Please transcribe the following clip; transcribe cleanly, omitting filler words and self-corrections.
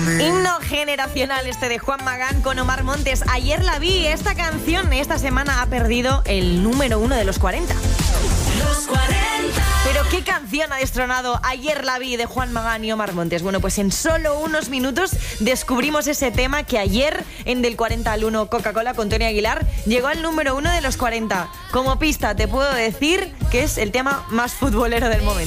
Himno generacional este de Juan Magán con Omar Montes. Ayer la vi, esta canción esta semana ha perdido el número 1 de los 40. Los 40. Pero ¿qué canción ha destronado Ayer la vi de Juan Magán y Omar Montes? Bueno, pues en solo unos minutos descubrimos ese tema que ayer en Del 40 al 1 Coca-Cola con Tony Aguilar llegó al número 1 de los 40. Como pista te puedo decir que es el tema más futbolero del momento.